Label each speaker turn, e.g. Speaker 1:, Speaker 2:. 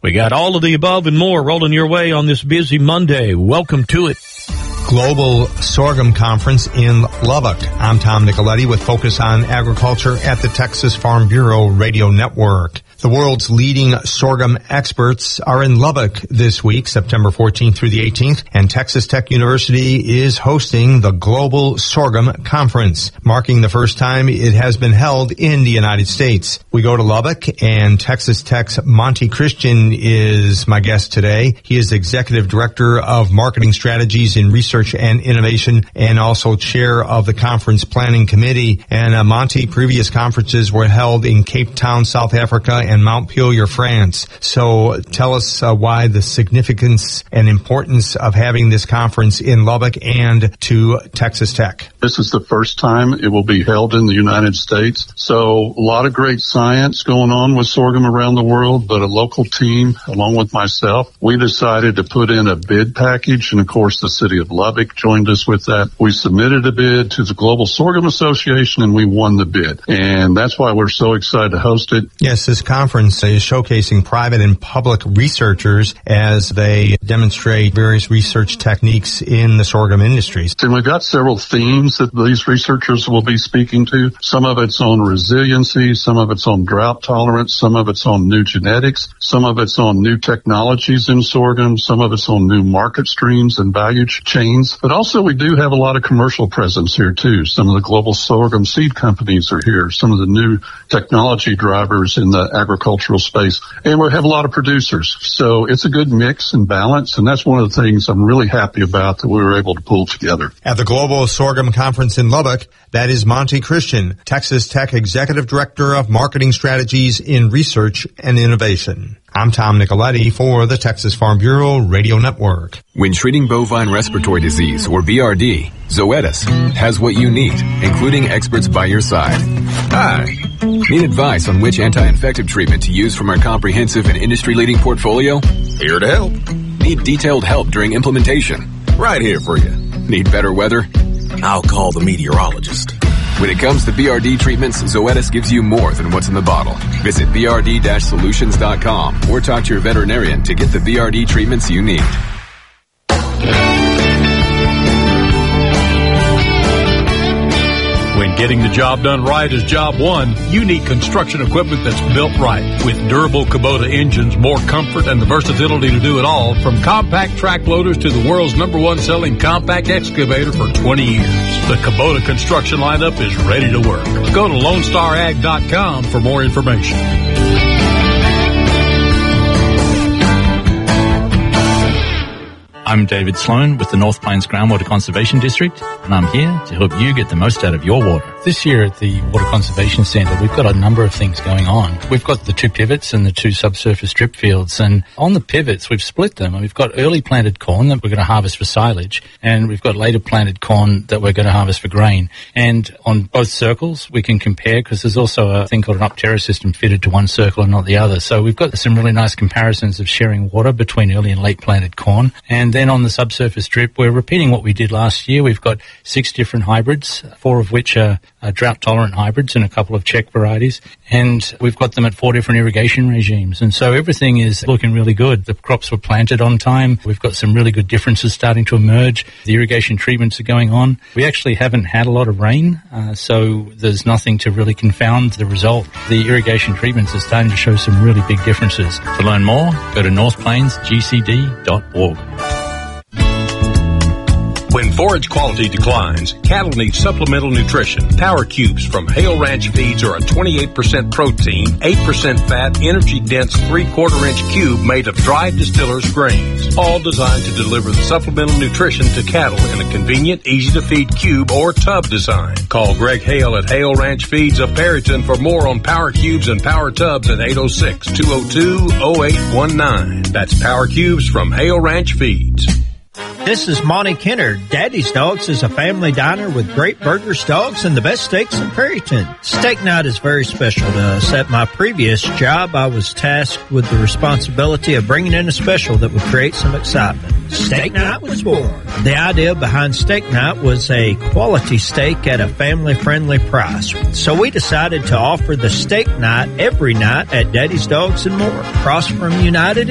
Speaker 1: We got all of the above and more rolling your way on this busy Monday. Welcome to it.
Speaker 2: Global Sorghum Conference in Lubbock. I'm Tom Nicoletti with Focus on Agriculture at the Texas Farm Bureau Radio Network. The world's leading sorghum experts are in Lubbock this week, September 14th through the 18th, and Texas Tech University is hosting the Global Sorghum Conference, marking the first time it has been held in the United States. We go to Lubbock, and Texas Tech's Monty Christian is my guest today. He is Executive Director of Marketing Strategies in Research and Innovation, and also Chair of the Conference Planning Committee. And Monty, previous conferences were held in Cape Town, South Africa, and Montpellier, France. So tell us why the significance and importance of having this conference in Lubbock and to Texas Tech.
Speaker 3: This is the first time it will be held in the United States. So a lot of great science going on with sorghum around the world, but a local team, along with myself, we decided to put in a bid package. And of course, the city of Lubbock joined us with that. We submitted a bid to the Global Sorghum Association and we won the bid. And that's why we're so excited to host it.
Speaker 2: Yes, this conference is showcasing private and public researchers as they demonstrate various research techniques in the sorghum industries.
Speaker 3: And we've got several themes that these researchers will be speaking to. Some of it's on resiliency, some of it's on drought tolerance, some of it's on new genetics, some of it's on new technologies in sorghum, some of it's on new market streams and value chains. But also we do have a lot of commercial presence here too. Some of the global sorghum seed companies are here, some of the new technology drivers in the agricultural space, and we have a lot of producers. So it's a good mix and balance, and that's one of the things I'm really happy about that we were able to pull together.
Speaker 2: At the Global Sorghum Conference in Lubbock, that is Monty Christian, Texas Tech Executive Director of Marketing Strategies in Research and Innovation. I'm Tom Nicoletti for the Texas Farm Bureau Radio Network.
Speaker 4: When treating bovine respiratory disease, or BRD, Zoetis has what you need, including experts by your side. Hi. Need advice on which anti-infective treatment to use from our comprehensive and industry-leading portfolio? Here to help. Need detailed help during implementation? Right here for you. Need better weather? I'll call the meteorologist. When it comes to BRD treatments, Zoetis gives you more than what's in the bottle. Visit BRD-solutions.com or talk to your veterinarian to get the BRD treatments you need.
Speaker 1: When getting the job done right is job one, you need construction equipment that's built right. With durable Kubota engines, more comfort, and the versatility to do it all, from compact track loaders to the world's #1 selling compact excavator for 20 years. The Kubota construction lineup is ready to work. Go to LoneStarAg.com for more information.
Speaker 5: I'm David Sloan with the North Plains Groundwater Conservation District, and I'm here to help you get the most out of your water. This year at the Water Conservation Centre, we've got a number of things going on. We've got the 2 pivots and the 2 subsurface drip fields, and on the pivots, we've split them, and we've got early planted corn that we're going to harvest for silage, and we've got later planted corn that we're going to harvest for grain. And on both circles, we can compare, because there's also a thing called an Optera system fitted to one circle and not the other. So we've got some really nice comparisons of sharing water between early and late planted corn. And then on the subsurface drip, we're repeating what we did last year. We've got 6 different hybrids, 4 of which are drought-tolerant hybrids and a couple of Czech varieties. And we've got them at 4 different irrigation regimes. And so everything is looking really good. The crops were planted on time. We've got some really good differences starting to emerge. The irrigation treatments are going on. We actually haven't had a lot of rain, so there's nothing to really confound the result. The irrigation treatments are starting to show some really big differences. To learn more, go to northplainsgcd.org.
Speaker 1: When forage quality declines, cattle need supplemental nutrition. Power Cubes from Hale Ranch Feeds are a 28% protein, 8% fat, energy-dense 3/4-inch cube made of dried distillers' grains, all designed to deliver the supplemental nutrition to cattle in a convenient, easy-to-feed cube or tub design. Call Greg Hale at Hale Ranch Feeds of Perryton for more on Power Cubes and Power Tubs at 806-202-0819. That's Power Cubes from Hale Ranch Feeds.
Speaker 6: This is Monty Kenner. Daddy's Dogs is a family diner with great burgers, dogs, and the best steaks in Perryton. Steak night is very special to us. At my previous job, I was tasked with the responsibility of bringing in a special that would create some excitement. Steak night was born. The idea behind steak night was a quality steak at a family-friendly price. So we decided to offer the steak night every night at Daddy's Dogs and More, across from United